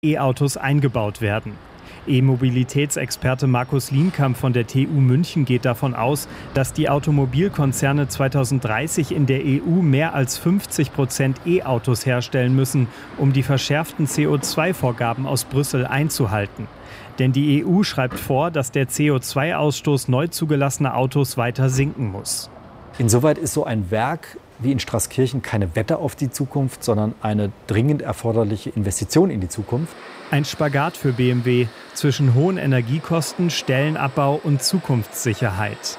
E-Autos eingebaut werden. E-Mobilitätsexperte Markus Lienkamp von der TU München geht davon aus, dass die Automobilkonzerne 2030 in der EU mehr als 50% E-Autos herstellen müssen, um die verschärften CO2-Vorgaben aus Brüssel einzuhalten. Denn die EU schreibt vor, dass der CO2-Ausstoß neu zugelassener Autos weiter sinken muss. Insoweit ist so ein Werk wie in Straßkirchen keine Wette auf die Zukunft, sondern eine dringend erforderliche Investition in die Zukunft. Ein Spagat für BMW zwischen hohen Energiekosten, Stellenabbau und Zukunftssicherheit.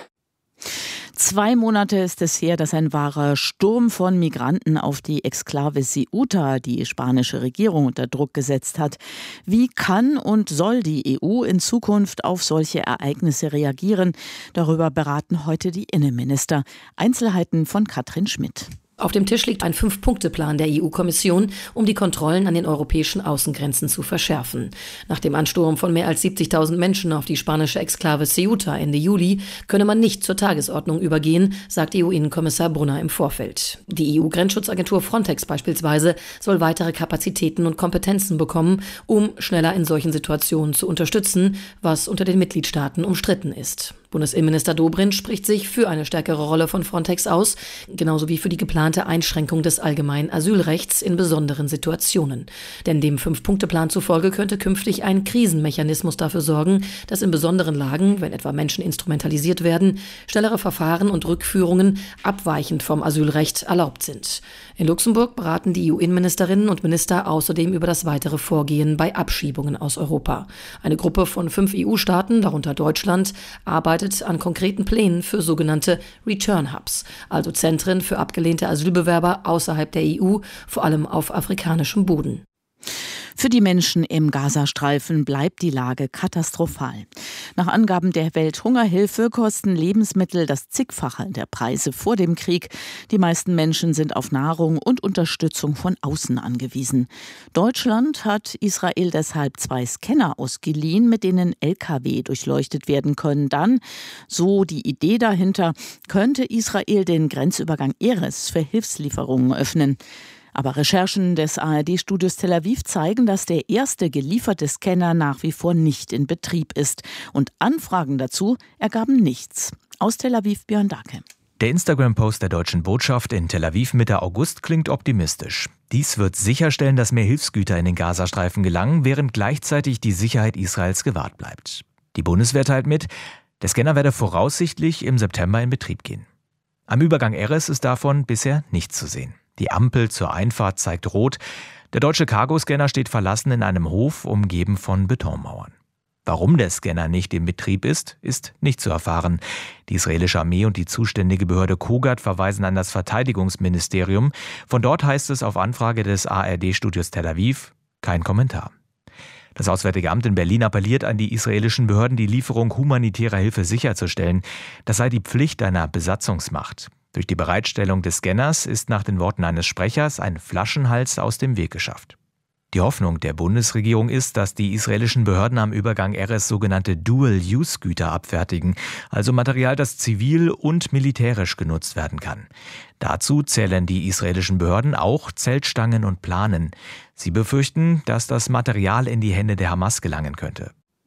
2 Monate ist es her, dass ein wahrer Sturm von Migranten auf die Exklave Ceuta die spanische Regierung unter Druck gesetzt hat. Wie kann und soll die EU in Zukunft auf solche Ereignisse reagieren? Darüber beraten heute die Innenminister. Einzelheiten von Katrin Schmidt. Auf dem Tisch liegt ein 5-Punkte-Plan der EU-Kommission, um die Kontrollen an den europäischen Außengrenzen zu verschärfen. Nach dem Ansturm von mehr als 70.000 Menschen auf die spanische Exklave Ceuta Ende Juli könne man nicht zur Tagesordnung übergehen, sagt EU-Innenkommissar Brunner im Vorfeld. Die EU-Grenzschutzagentur Frontex beispielsweise soll weitere Kapazitäten und Kompetenzen bekommen, um schneller in solchen Situationen zu unterstützen, was unter den Mitgliedstaaten umstritten ist. Bundesinnenminister Dobrindt spricht sich für eine stärkere Rolle von Frontex aus, genauso wie für die geplante Einschränkung des allgemeinen Asylrechts in besonderen Situationen. Denn dem 5-Punkte-Plan zufolge könnte künftig ein Krisenmechanismus dafür sorgen, dass in besonderen Lagen, wenn etwa Menschen instrumentalisiert werden, schnellere Verfahren und Rückführungen abweichend vom Asylrecht erlaubt sind. In Luxemburg beraten die EU-Innenministerinnen und Minister außerdem über das weitere Vorgehen bei Abschiebungen aus Europa. Eine Gruppe von 5 EU-Staaten, darunter Deutschland, arbeitet an konkreten Plänen für sogenannte Return Hubs, also Zentren für abgelehnte Asylbewerber außerhalb der EU, vor allem auf afrikanischem Boden. Für die Menschen im Gazastreifen bleibt die Lage katastrophal. Nach Angaben der Welthungerhilfe kosten Lebensmittel das Zigfache der Preise vor dem Krieg. Die meisten Menschen sind auf Nahrung und Unterstützung von außen angewiesen. Deutschland hat Israel deshalb 2 Scanner ausgeliehen, mit denen Lkw durchleuchtet werden können. Dann, so die Idee dahinter, könnte Israel den Grenzübergang Erez für Hilfslieferungen öffnen. Aber Recherchen des ARD-Studios Tel Aviv zeigen, dass der erste gelieferte Scanner nach wie vor nicht in Betrieb ist. Und Anfragen dazu ergaben nichts. Aus Tel Aviv Björn Dake. Der Instagram-Post der deutschen Botschaft in Tel Aviv Mitte August klingt optimistisch. Dies wird sicherstellen, dass mehr Hilfsgüter in den Gazastreifen gelangen, während gleichzeitig die Sicherheit Israels gewahrt bleibt. Die Bundeswehr teilt mit, der Scanner werde voraussichtlich im September in Betrieb gehen. Am Übergang Erez ist davon bisher nichts zu sehen. Die Ampel zur Einfahrt zeigt rot. Der deutsche Cargoscanner steht verlassen in einem Hof, umgeben von Betonmauern. Warum der Scanner nicht in Betrieb ist nicht zu erfahren. Die israelische Armee und die zuständige Behörde Kogat verweisen an das Verteidigungsministerium. Von dort heißt es auf Anfrage des ARD-Studios Tel Aviv kein Kommentar. Das Auswärtige Amt in Berlin appelliert an die israelischen Behörden, die Lieferung humanitärer Hilfe sicherzustellen. Das sei die Pflicht einer Besatzungsmacht. Durch die Bereitstellung des Scanners ist nach den Worten eines Sprechers ein Flaschenhals aus dem Weg geschafft. Die Hoffnung der Bundesregierung ist, dass die israelischen Behörden am Übergang Erez sogenannte Dual-Use-Güter abfertigen, also Material, das zivil und militärisch genutzt werden kann. Dazu zählen die israelischen Behörden auch Zeltstangen und Planen. Sie befürchten, dass das Material in die Hände der Hamas gelangen könnte.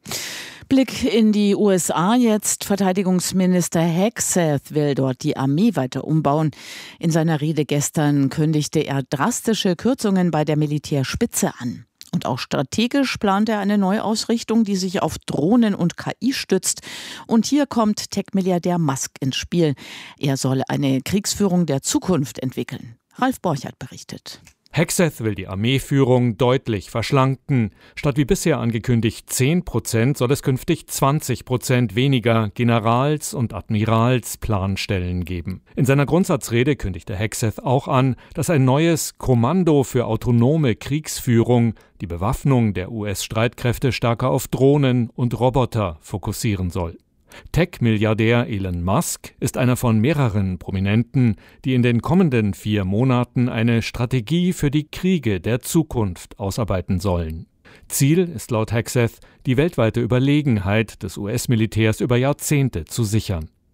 Blick in die USA jetzt. Verteidigungsminister Hegseth will dort die Armee weiter umbauen. In seiner Rede gestern kündigte er drastische Kürzungen bei der Militärspitze an. Und auch strategisch plant er eine Neuausrichtung, die sich auf Drohnen und KI stützt. Und hier kommt Tech-Milliardär Musk ins Spiel. Er soll eine Kriegsführung der Zukunft entwickeln. Ralf Borchert berichtet. Hegseth will die Armeeführung deutlich verschlanken. Statt wie bisher angekündigt 10% soll es künftig 20% weniger Generals- und Admiralsplanstellen geben. In seiner Grundsatzrede kündigte Hegseth auch an, dass ein neues Kommando für autonome Kriegsführung die Bewaffnung der US-Streitkräfte stärker auf Drohnen und Roboter fokussieren soll. Tech-Milliardär Elon Musk ist einer von mehreren Prominenten, die in den kommenden 4 Monaten eine Strategie für die Kriege der Zukunft ausarbeiten sollen. Ziel ist laut Hegseth, die weltweite Überlegenheit des US-Militärs über Jahrzehnte zu sichern.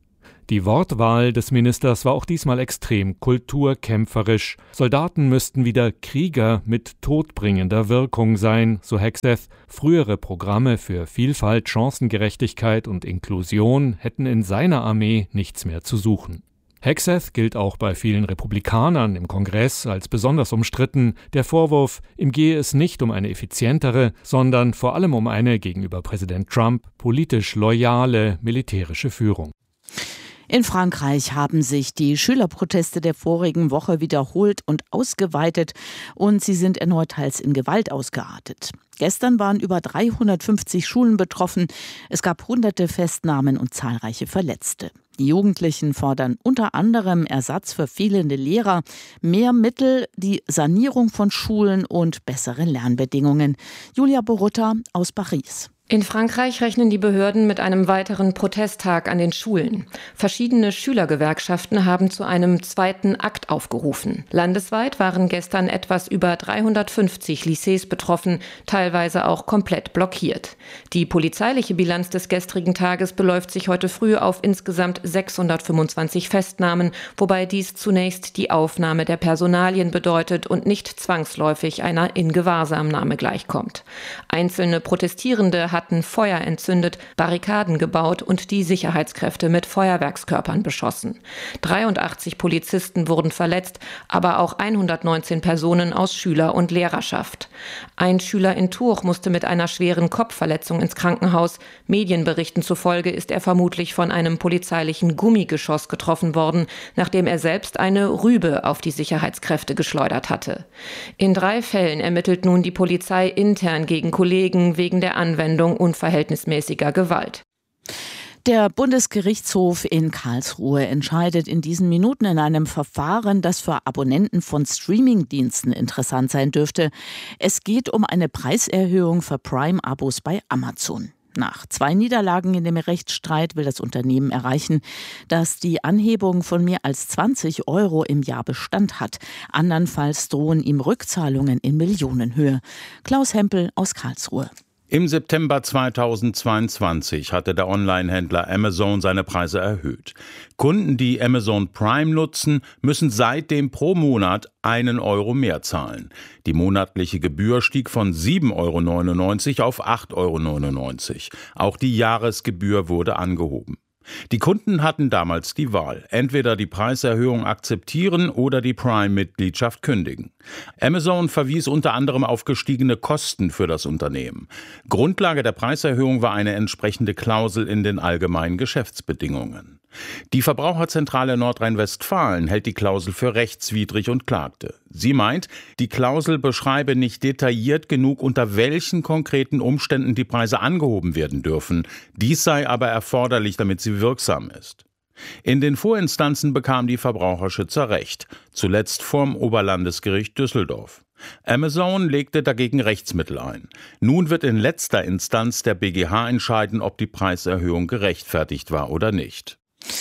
Die Wortwahl des Ministers war auch diesmal extrem kulturkämpferisch. Soldaten müssten wieder Krieger mit todbringender Wirkung sein, so Hegseth. Frühere Programme für Vielfalt, Chancengerechtigkeit und Inklusion hätten in seiner Armee nichts mehr zu suchen. Hegseth gilt auch bei vielen Republikanern im Kongress als besonders umstritten. Der Vorwurf, ihm gehe es nicht um eine effizientere, sondern vor allem um eine gegenüber Präsident Trump politisch loyale militärische Führung. In Frankreich haben sich die Schülerproteste der vorigen Woche wiederholt und ausgeweitet und sie sind erneut teils in Gewalt ausgeartet. Gestern waren über 350 Schulen betroffen. Es gab hunderte Festnahmen und zahlreiche Verletzte. Die Jugendlichen fordern unter anderem Ersatz für fehlende Lehrer, mehr Mittel, die Sanierung von Schulen und bessere Lernbedingungen. Julia Borutta aus Paris. In Frankreich rechnen die Behörden mit einem weiteren Protesttag an den Schulen. Verschiedene Schülergewerkschaften haben zu einem zweiten Akt aufgerufen. Landesweit waren gestern etwas über 350 Lycées betroffen, teilweise auch komplett blockiert. Die polizeiliche Bilanz des gestrigen Tages beläuft sich heute früh auf insgesamt 625 Festnahmen, wobei dies zunächst die Aufnahme der Personalien bedeutet und nicht zwangsläufig einer Ingewahrsamnahme gleichkommt. Einzelne Protestierende hatten Feuer entzündet, Barrikaden gebaut und die Sicherheitskräfte mit Feuerwerkskörpern beschossen. 83 Polizisten wurden verletzt, aber auch 119 Personen aus Schüler- und Lehrerschaft. Ein Schüler in Tours musste mit einer schweren Kopfverletzung ins Krankenhaus. Medienberichten zufolge ist er vermutlich von einem polizeilichen Gummigeschoss getroffen worden, nachdem er selbst eine Rübe auf die Sicherheitskräfte geschleudert hatte. In 3 Fällen ermittelt nun die Polizei intern gegen Kollegen wegen der Anwendung unverhältnismäßiger Gewalt. Der Bundesgerichtshof in Karlsruhe entscheidet in diesen Minuten in einem Verfahren, das für Abonnenten von Streamingdiensten interessant sein dürfte. Es geht um eine Preiserhöhung für Prime-Abos bei Amazon. Nach 2 Niederlagen in dem Rechtsstreit will das Unternehmen erreichen, dass die Anhebung von mehr als 20 € im Jahr Bestand hat. Andernfalls drohen ihm Rückzahlungen in Millionenhöhe. Klaus Hempel aus Karlsruhe. Im September 2022 hatte der Onlinehändler Amazon seine Preise erhöht. Kunden, die Amazon Prime nutzen, müssen seitdem pro Monat 1 € mehr zahlen. Die monatliche Gebühr stieg von 7,99 € auf 8,99 €. Auch die Jahresgebühr wurde angehoben. Die Kunden hatten damals die Wahl, entweder die Preiserhöhung akzeptieren oder die Prime-Mitgliedschaft kündigen. Amazon verwies unter anderem auf gestiegene Kosten für das Unternehmen. Grundlage der Preiserhöhung war eine entsprechende Klausel in den allgemeinen Geschäftsbedingungen. Die Verbraucherzentrale Nordrhein-Westfalen hält die Klausel für rechtswidrig und klagte. Sie meint, die Klausel beschreibe nicht detailliert genug, unter welchen konkreten Umständen die Preise angehoben werden dürfen. Dies sei aber erforderlich, damit sie wirksam ist. In den Vorinstanzen bekamen die Verbraucherschützer Recht, zuletzt vorm Oberlandesgericht Düsseldorf. Amazon legte dagegen Rechtsmittel ein. Nun wird in letzter Instanz der BGH entscheiden, ob die Preiserhöhung gerechtfertigt war oder nicht.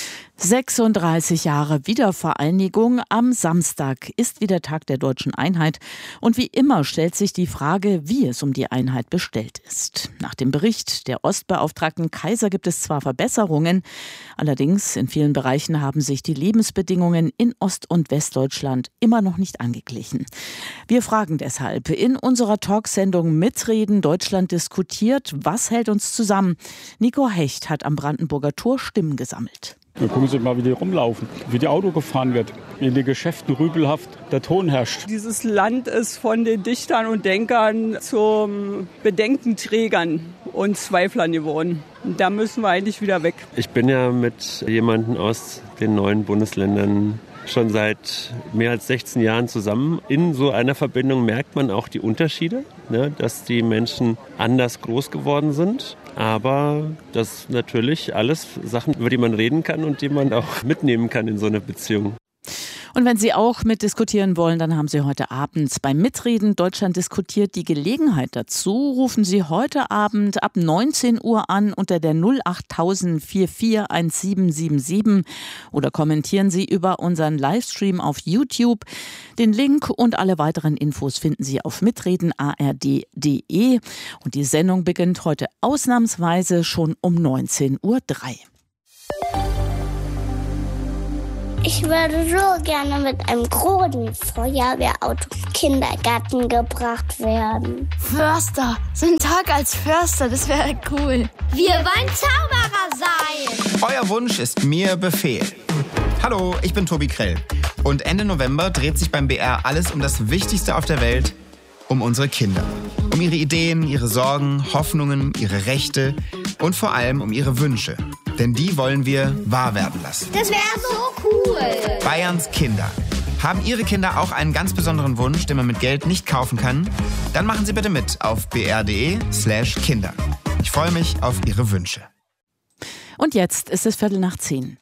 36 Jahre Wiedervereinigung. Am Samstag ist wieder Tag der Deutschen Einheit. Und wie immer stellt sich die Frage, wie es um die Einheit bestellt ist. Nach dem Bericht der Ostbeauftragten Kaiser gibt es zwar Verbesserungen, allerdings in vielen Bereichen haben sich die Lebensbedingungen in Ost- und Westdeutschland immer noch nicht angeglichen. Wir fragen deshalb in unserer Talksendung Mitreden Deutschland diskutiert, was hält uns zusammen? Nico Hecht hat am Brandenburger Tor Stimmen gesammelt. Dann gucken Sie mal, wie die rumlaufen, wie die Auto gefahren wird, in den Geschäften rüpelhaft der Ton herrscht. Dieses Land ist von den Dichtern und Denkern zu Bedenkenträgern und Zweiflern geworden. Da müssen wir eigentlich wieder weg. Ich bin ja mit jemandem aus den neuen Bundesländern schon seit mehr als 16 Jahren zusammen. In so einer Verbindung merkt man auch die Unterschiede, ne, dass die Menschen anders groß geworden sind. Aber das natürlich alles Sachen, über die man reden kann und die man auch mitnehmen kann in so einer Beziehung. Und wenn Sie auch mitdiskutieren wollen, dann haben Sie heute Abend beim Mitreden Deutschland diskutiert die Gelegenheit dazu. Rufen Sie heute Abend ab 19 Uhr an unter der 08000 441777 oder kommentieren Sie über unseren Livestream auf YouTube. Den Link und alle weiteren Infos finden Sie auf mitreden.ard.de. Und die Sendung beginnt heute ausnahmsweise schon um 19:03 Uhr. Ich würde so gerne mit einem großen Feuerwehrauto im Kindergarten gebracht werden. Förster. So ein Tag als Förster, das wäre cool. Wir wollen Zauberer sein. Euer Wunsch ist mir Befehl. Hallo, ich bin Tobi Krell. Und Ende November dreht sich beim BR alles um das Wichtigste auf der Welt, um unsere Kinder. Um ihre Ideen, ihre Sorgen, Hoffnungen, ihre Rechte und vor allem um ihre Wünsche. Denn die wollen wir wahr werden lassen. Das wäre so cool. Bayerns Kinder. Haben Ihre Kinder auch einen ganz besonderen Wunsch, den man mit Geld nicht kaufen kann? Dann machen Sie bitte mit auf br.de/Kinder. Ich freue mich auf Ihre Wünsche. Und jetzt ist es 9:15.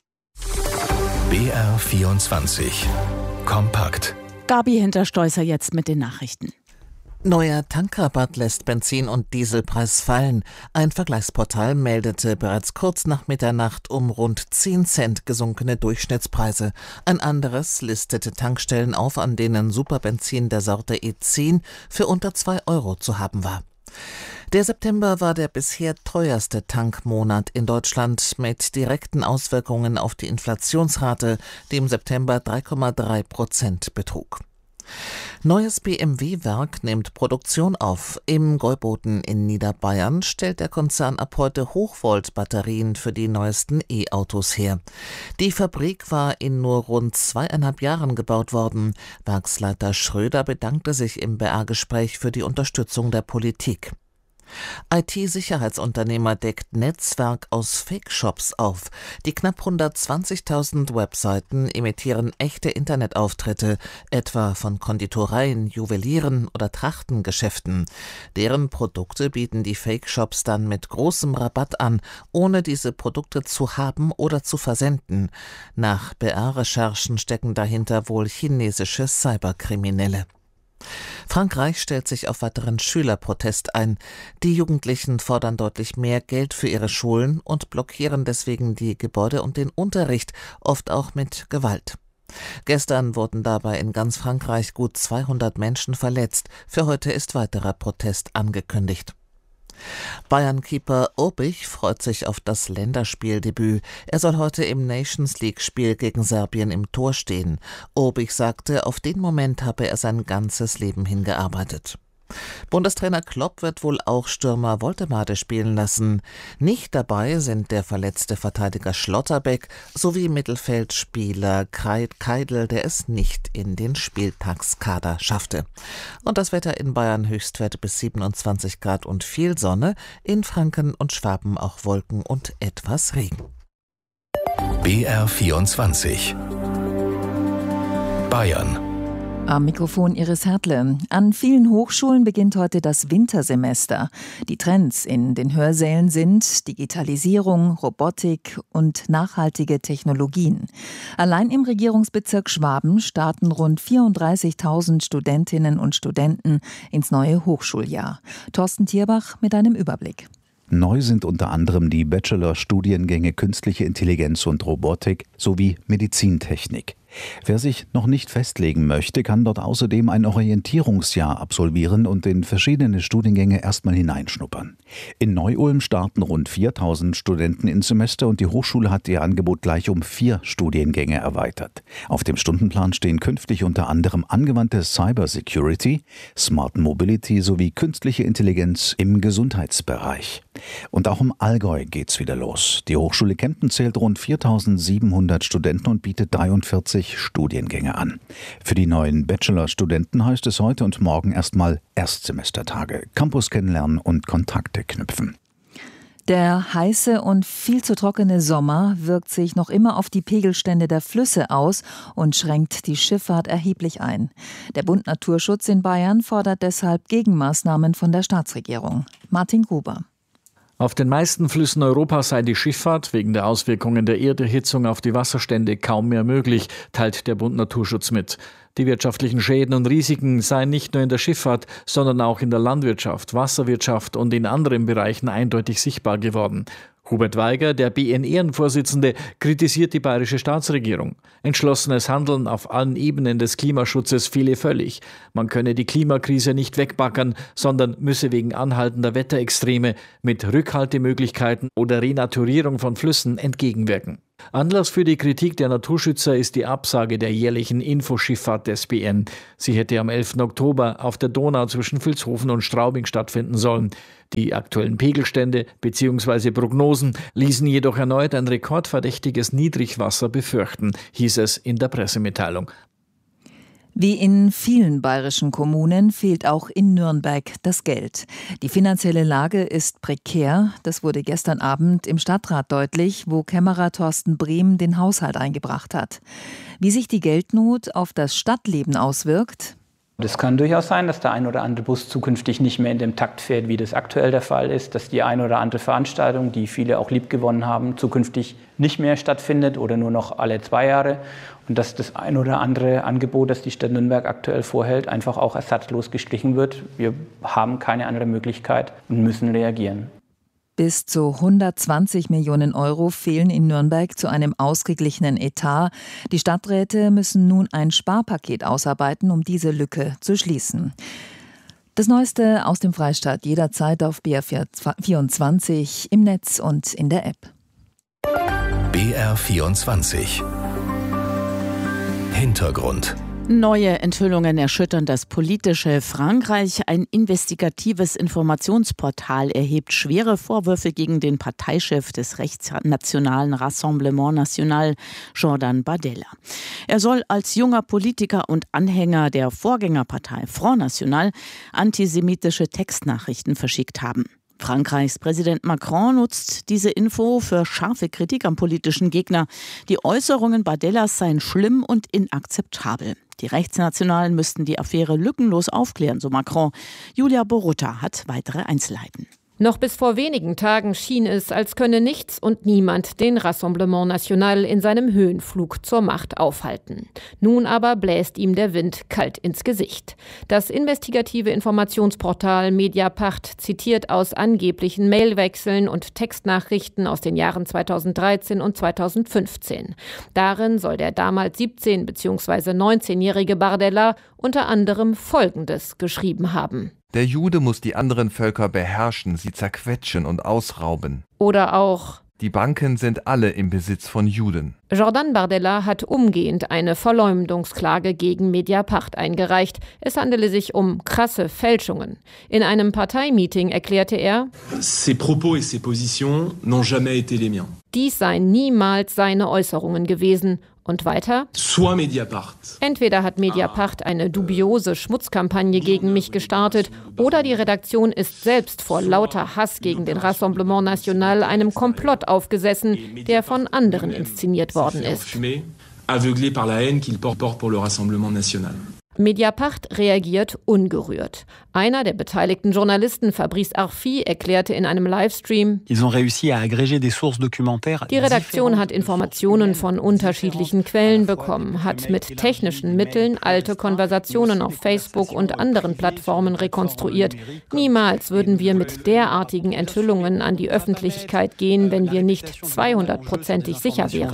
BR24 Kompakt. Gabi Hinterstoißer jetzt mit den Nachrichten. Neuer Tankrabatt lässt Benzin- und Dieselpreis fallen. Ein Vergleichsportal meldete bereits kurz nach Mitternacht um rund 10 Cent gesunkene Durchschnittspreise. Ein anderes listete Tankstellen auf, an denen Superbenzin der Sorte E10 für unter 2 Euro zu haben war. Der September war der bisher teuerste Tankmonat in Deutschland mit direkten Auswirkungen auf die Inflationsrate, die im September 3,3% betrug. Neues BMW-Werk nimmt Produktion auf. Im Gäuboden in Niederbayern stellt der Konzern ab heute Hochvolt-Batterien für die neuesten E-Autos her. Die Fabrik war in nur rund 2,5 Jahren gebaut worden. Werksleiter Schröder bedankte sich im BR-Gespräch für die Unterstützung der Politik. IT-Sicherheitsunternehmer deckt Netzwerk aus Fake-Shops auf. Die knapp 120.000 Webseiten imitieren echte Internetauftritte, etwa von Konditoreien, Juwelieren oder Trachtengeschäften. Deren Produkte bieten die Fake-Shops dann mit großem Rabatt an, ohne diese Produkte zu haben oder zu versenden. Nach BR-Recherchen stecken dahinter wohl chinesische Cyberkriminelle. Frankreich stellt sich auf weiteren Schülerprotest ein. Die Jugendlichen fordern deutlich mehr Geld für ihre Schulen und blockieren deswegen die Gebäude und den Unterricht, oft auch mit Gewalt. Gestern wurden dabei in ganz Frankreich gut 200 Menschen verletzt. Für heute ist weiterer Protest angekündigt. Bayern-Keeper Obich freut sich auf das Länderspieldebüt. Er soll heute im Nations-League-Spiel gegen Serbien im Tor stehen. Obich sagte, auf den Moment habe er sein ganzes Leben hingearbeitet. Bundestrainer Klopp wird wohl auch Stürmer Woltemade spielen lassen. Nicht dabei sind der verletzte Verteidiger Schlotterbeck sowie Mittelfeldspieler Keidl, der es nicht in den Spieltagskader schaffte. Und das Wetter in Bayern: Höchstwerte bis 27 Grad und viel Sonne, in Franken und Schwaben auch Wolken und etwas Regen. BR24 Bayern. Am Mikrofon Iris Hertle. An vielen Hochschulen beginnt heute das Wintersemester. Die Trends in den Hörsälen sind Digitalisierung, Robotik und nachhaltige Technologien. Allein im Regierungsbezirk Schwaben starten rund 34.000 Studentinnen und Studenten ins neue Hochschuljahr. Thorsten Thierbach mit einem Überblick. Neu sind unter anderem die Bachelor-Studiengänge Künstliche Intelligenz und Robotik sowie Medizintechnik. Wer sich noch nicht festlegen möchte, kann dort außerdem ein Orientierungsjahr absolvieren und in verschiedene Studiengänge erstmal hineinschnuppern. In Neu-Ulm starten rund 4.000 Studenten ins Semester und die Hochschule hat ihr Angebot gleich um 4 Studiengänge erweitert. Auf dem Stundenplan stehen künftig unter anderem angewandte Cybersecurity, Smart Mobility sowie künstliche Intelligenz im Gesundheitsbereich. Und auch im Allgäu geht's wieder los. Die Hochschule Kempten zählt rund 4.700 Studenten und bietet 43 Studiengänge an. Für die neuen Bachelor-Studenten heißt es heute und morgen erstmal Erstsemestertage, Campus kennenlernen und Kontakte knüpfen. Der heiße und viel zu trockene Sommer wirkt sich noch immer auf die Pegelstände der Flüsse aus und schränkt die Schifffahrt erheblich ein. Der Bund Naturschutz in Bayern fordert deshalb Gegenmaßnahmen von der Staatsregierung. Martin Gruber. Auf den meisten Flüssen Europas sei die Schifffahrt wegen der Auswirkungen der Erderhitzung auf die Wasserstände kaum mehr möglich, teilt der Bund Naturschutz mit. Die wirtschaftlichen Schäden und Risiken seien nicht nur in der Schifffahrt, sondern auch in der Landwirtschaft, Wasserwirtschaft und in anderen Bereichen eindeutig sichtbar geworden. Hubert Weiger, der BN-Ehrenvorsitzende, kritisiert die bayerische Staatsregierung. Entschlossenes Handeln auf allen Ebenen des Klimaschutzes fehle völlig. Man könne die Klimakrise nicht wegbaggern, sondern müsse wegen anhaltender Wetterextreme mit Rückhaltemöglichkeiten oder Renaturierung von Flüssen entgegenwirken. Anlass für die Kritik der Naturschützer ist die Absage der jährlichen Infoschifffahrt des BN. Sie hätte am 11. Oktober auf der Donau zwischen Vilshofen und Straubing stattfinden sollen. Die aktuellen Pegelstände bzw. Prognosen ließen jedoch erneut ein rekordverdächtiges Niedrigwasser befürchten, hieß es in der Pressemitteilung. Wie in vielen bayerischen Kommunen fehlt auch in Nürnberg das Geld. Die finanzielle Lage ist prekär. Das wurde gestern Abend im Stadtrat deutlich, wo Kämmerer Thorsten Brehm den Haushalt eingebracht hat. Wie sich die Geldnot auf das Stadtleben auswirkt? Es kann durchaus sein, dass der ein oder andere Bus zukünftig nicht mehr in dem Takt fährt, wie das aktuell der Fall ist, dass die ein oder andere Veranstaltung, die viele auch liebgewonnen haben, zukünftig nicht mehr stattfindet oder nur noch alle 2 Jahre und dass das ein oder andere Angebot, das die Stadt Nürnberg aktuell vorhält, einfach auch ersatzlos gestrichen wird. Wir haben keine andere Möglichkeit und müssen reagieren. Bis zu 120 Millionen Euro fehlen in Nürnberg zu einem ausgeglichenen Etat. Die Stadträte müssen nun ein Sparpaket ausarbeiten, um diese Lücke zu schließen. Das Neueste aus dem Freistaat jederzeit auf BR24 im Netz und in der App. BR24 Hintergrund. Neue Enthüllungen erschüttern das politische Frankreich. Ein investigatives Informationsportal erhebt schwere Vorwürfe gegen den Parteichef des rechtsnationalen Rassemblement National, Jordan Bardella. Er soll als junger Politiker und Anhänger der Vorgängerpartei Front National antisemitische Textnachrichten verschickt haben. Frankreichs Präsident Macron nutzt diese Info für scharfe Kritik am politischen Gegner. Die Äußerungen Bardellas seien schlimm und inakzeptabel. Die Rechtsnationalen müssten die Affäre lückenlos aufklären, so Macron. Julia Borutta hat weitere Einzelheiten. Noch bis vor wenigen Tagen schien es, als könne nichts und niemand den Rassemblement National in seinem Höhenflug zur Macht aufhalten. Nun aber bläst ihm der Wind kalt ins Gesicht. Das investigative Informationsportal Mediapart zitiert aus angeblichen Mailwechseln und Textnachrichten aus den Jahren 2013 und 2015. Darin soll der damals 17- bzw. 19-jährige Bardella unter anderem Folgendes geschrieben haben. Der Jude muss die anderen Völker beherrschen, sie zerquetschen und ausrauben. Oder auch: Die Banken sind alle im Besitz von Juden. Jordan Bardella hat umgehend eine Verleumdungsklage gegen Mediapart eingereicht. Es handele sich um krasse Fälschungen. In einem Parteimeeting erklärte er: Ces propos et ces positions n'ont jamais été les miens. Dies seien niemals seine Äußerungen gewesen. Und weiter: Soit Mediapart. Entweder hat Mediapart eine dubiose Schmutzkampagne gegen mich gestartet oder die Redaktion ist selbst vor lauter Hass gegen den Rassemblement National einem Komplott aufgesessen, der von anderen inszeniert worden ist. Aveuglé par la haine qu'il porte pour le Rassemblement National. Mediapart reagiert ungerührt. Einer der beteiligten Journalisten, Fabrice Arfi, erklärte in einem Livestream: Die Redaktion hat Informationen von unterschiedlichen Quellen bekommen, hat mit technischen Mitteln alte Konversationen auf Facebook und anderen Plattformen rekonstruiert. Niemals würden wir mit derartigen Enthüllungen an die Öffentlichkeit gehen, wenn wir nicht 200%ig sicher wären.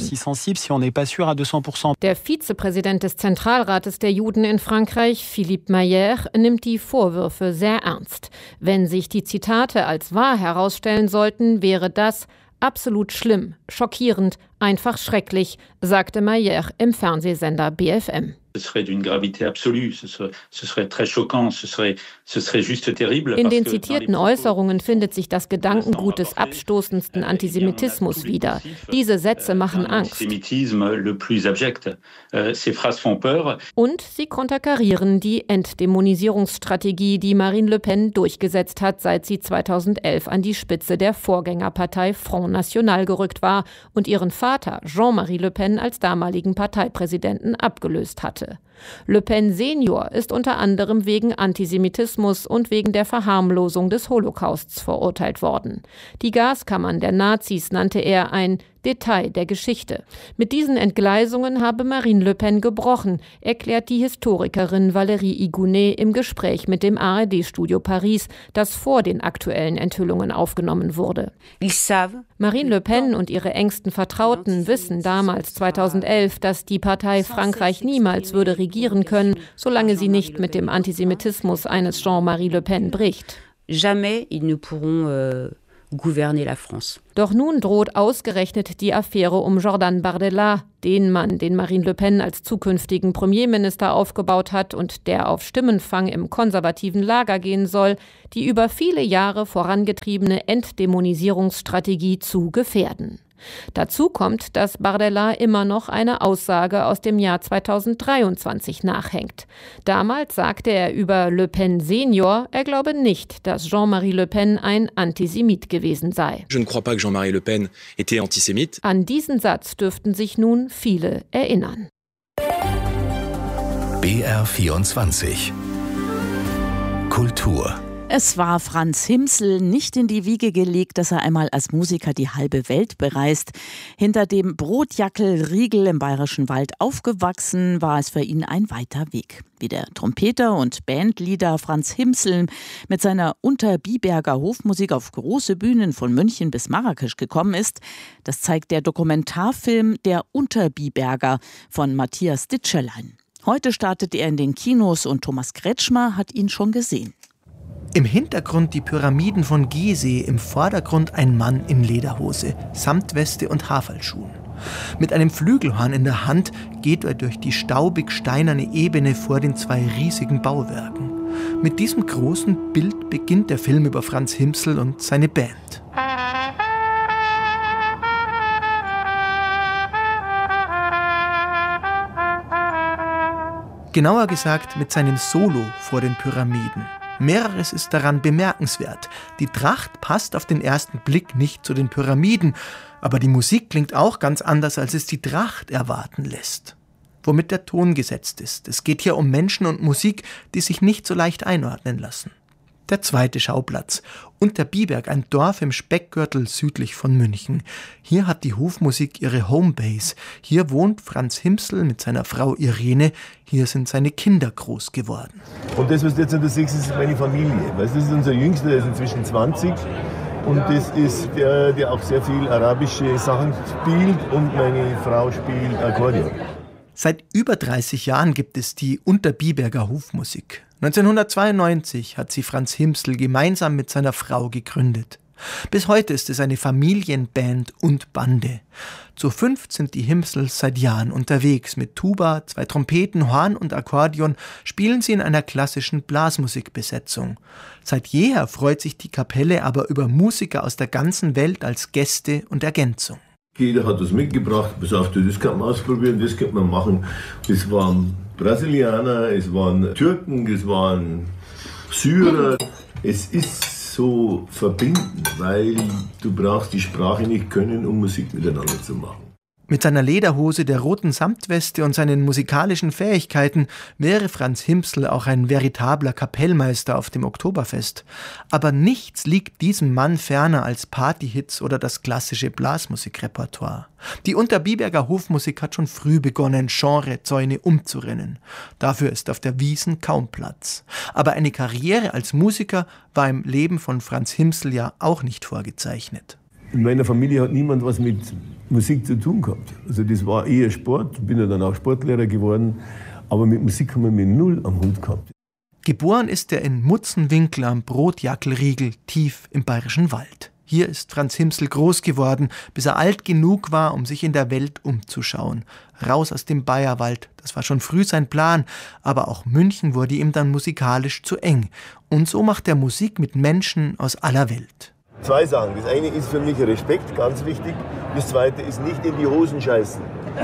Der Vizepräsident des Zentralrates der Juden in Frankreich, Philippe Mayer, nimmt die Vorwürfe sehr ernst. Wenn sich die Zitate als wahr herausstellen sollten, wäre das absolut schlimm, schockierend, einfach schrecklich, sagte Mayer im Fernsehsender BFM. In den zitierten Äußerungen findet sich das Gedankengut des abstoßendsten Antisemitismus wieder. Diese Sätze machen Angst. Und sie konterkarieren die Entdämonisierungsstrategie, die Marine Le Pen durchgesetzt hat, seit sie 2011 an die Spitze der Vorgängerpartei Front National gerückt war und ihren Vater Jean-Marie Le Pen als damaligen Parteipräsidenten abgelöst hatte. Le Pen Senior ist unter anderem wegen Antisemitismus und wegen der Verharmlosung des Holocausts verurteilt worden. Die Gaskammern der Nazis nannte er ein Detail der Geschichte. Mit diesen Entgleisungen habe Marine Le Pen gebrochen, erklärt die Historikerin Valérie Igounet im Gespräch mit dem ARD-Studio Paris, das vor den aktuellen Enthüllungen aufgenommen wurde. Marine Le Pen und ihre engsten Vertrauten wissen damals 2011, dass die Partei Frankreich niemals würde regieren können, solange sie nicht mit dem Antisemitismus eines Jean-Marie Le Pen bricht. Jamais ils ne pourront gouverner la France. Doch nun droht ausgerechnet die Affäre um Jordan Bardella, den Mann, den Marine Le Pen als zukünftigen Premierminister aufgebaut hat und der auf Stimmenfang im konservativen Lager gehen soll, die über viele Jahre vorangetriebene Entdämonisierungsstrategie zu gefährden. Dazu kommt, dass Bardella immer noch eine Aussage aus dem Jahr 2023 nachhängt. Damals sagte er über Le Pen Senior, er glaube nicht, dass Jean-Marie Le Pen ein Antisemit gewesen sei. Je ne crois pas que Jean-Marie Le Pen était antisémite. An diesen Satz dürften sich nun viele erinnern. BR24 Kultur. Es war Franz Himsl nicht in die Wiege gelegt, dass er einmal als Musiker die halbe Welt bereist. Hinter dem Brotjackelriegel im Bayerischen Wald aufgewachsen, war es für ihn ein weiter Weg. Wie der Trompeter und Bandleader Franz Himsl mit seiner Unterbiberger Hofmusik auf große Bühnen von München bis Marrakesch gekommen ist, das zeigt der Dokumentarfilm Der Unterbiberger von Matthias Ditscherlein. Heute startet er in den Kinos und Thomas Kretschmer hat ihn schon gesehen. Im Hintergrund die Pyramiden von Gizeh, im Vordergrund ein Mann in Lederhose, Samtweste und Haferlschuhen. Mit einem Flügelhorn in der Hand geht er durch die staubig-steinerne Ebene vor den zwei riesigen Bauwerken. Mit diesem großen Bild beginnt der Film über Franz Himsl und seine Band. Genauer gesagt mit seinem Solo vor den Pyramiden. Mehreres ist daran bemerkenswert. Die Tracht passt auf den ersten Blick nicht zu den Pyramiden, aber die Musik klingt auch ganz anders, als es die Tracht erwarten lässt. Womit der Ton gesetzt ist. Es geht hier um Menschen und Musik, die sich nicht so leicht einordnen lassen. Der zweite Schauplatz. Unterbiberg, ein Dorf im Speckgürtel südlich von München. Hier hat die Hofmusik ihre Homebase. Hier wohnt Franz Himsl mit seiner Frau Irene. Hier sind seine Kinder groß geworden. Und das, was du jetzt da siehst, ist meine Familie. Das ist unser Jüngster, der ist inzwischen 20. Und das ist der auch sehr viel arabische Sachen spielt. Und meine Frau spielt Akkordeon. Seit über 30 Jahren gibt es die Unterbiberger Hofmusik. 1992 hat sie Franz Himsl gemeinsam mit seiner Frau gegründet. Bis heute ist es eine Familienband und Bande. Zu 5 sind die Himsls seit Jahren unterwegs. Mit Tuba, 2 Trompeten, Horn und Akkordeon spielen sie in einer klassischen Blasmusikbesetzung. Seit jeher freut sich die Kapelle aber über Musiker aus der ganzen Welt als Gäste und Ergänzung. Jeder hat das mitgebracht, pass auf, das kann man ausprobieren, das kann man machen. Es waren Brasilianer, es waren Türken, es waren Syrer. Es ist so verbindend, weil du brauchst die Sprache nicht können, um Musik miteinander zu machen. Mit seiner Lederhose, der roten Samtweste und seinen musikalischen Fähigkeiten wäre Franz Himsl auch ein veritabler Kapellmeister auf dem Oktoberfest. Aber nichts liegt diesem Mann ferner als Partyhits oder das klassische Blasmusikrepertoire. Die Unterbiberger Hofmusik hat schon früh begonnen, Genrezäune umzurennen. Dafür ist auf der Wiesn kaum Platz. Aber eine Karriere als Musiker war im Leben von Franz Himsl ja auch nicht vorgezeichnet. In meiner Familie hat niemand was mit Musik zu tun gehabt. Also das war eher Sport, bin ja dann auch Sportlehrer geworden, aber mit Musik haben wir mit null am Hut gehabt. Geboren ist er in Mutzenwinkel am Brotjackelriegel, tief im Bayerischen Wald. Hier ist Franz Himsl groß geworden, bis er alt genug war, um sich in der Welt umzuschauen. Raus aus dem Bayerwald, das war schon früh sein Plan, aber auch München wurde ihm dann musikalisch zu eng. Und so macht er Musik mit Menschen aus aller Welt. 2 Sachen. Das eine ist für mich Respekt, ganz wichtig. Das zweite ist nicht in die Hosen scheißen.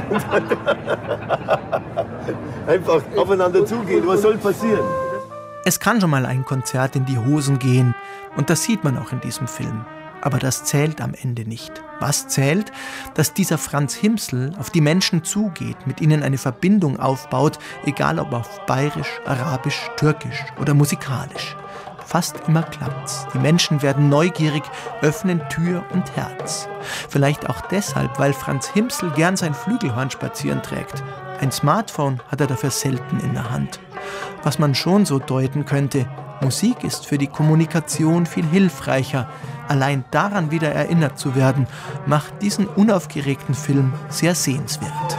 Einfach aufeinander zugehen. Was soll passieren? Es kann schon mal ein Konzert in die Hosen gehen. Und das sieht man auch in diesem Film. Aber das zählt am Ende nicht. Was zählt? Dass dieser Franz Himsl auf die Menschen zugeht, mit ihnen eine Verbindung aufbaut, egal ob auf Bayerisch, Arabisch, Türkisch oder musikalisch. Fast immer klappt's. Die Menschen werden neugierig, öffnen Tür und Herz. Vielleicht auch deshalb, weil Franz Himsl gern sein Flügelhorn spazieren trägt. Ein Smartphone hat er dafür selten in der Hand. Was man schon so deuten könnte, Musik ist für die Kommunikation viel hilfreicher. Allein daran wieder erinnert zu werden, macht diesen unaufgeregten Film sehr sehenswert.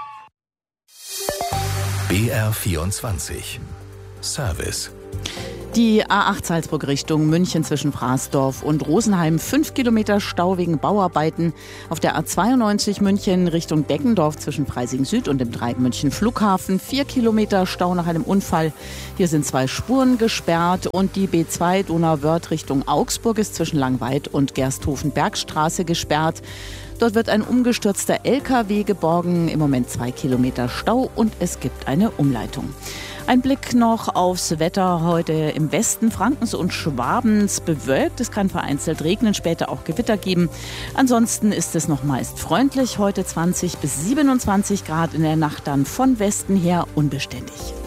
BR24 Service. Die A8 Salzburg Richtung München zwischen Fraßdorf und Rosenheim 5 Kilometer Stau wegen Bauarbeiten. Auf der A92 München Richtung Deckendorf zwischen Freising Süd und dem Dreieck München Flughafen 4 Kilometer Stau nach einem Unfall. Hier sind 2 Spuren gesperrt und die B2 Donauwörth Richtung Augsburg ist zwischen Langweid und Gersthofen-Bergstraße gesperrt. Dort wird ein umgestürzter LKW geborgen, im Moment 2 Kilometer Stau und es gibt eine Umleitung. Ein Blick noch aufs Wetter heute im Westen Frankens und Schwabens bewölkt. Es kann vereinzelt regnen, später auch Gewitter geben. Ansonsten ist es noch meist freundlich. Heute 20 bis 27 Grad, in der Nacht dann von Westen her unbeständig.